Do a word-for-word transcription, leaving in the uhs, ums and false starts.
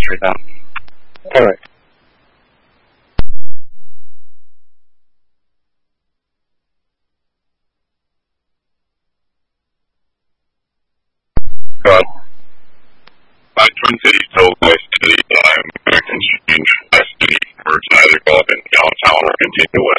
right now. Correct. Well, my Twin Cities told Vice City that I'm going to continue West City for either go up in downtown or continue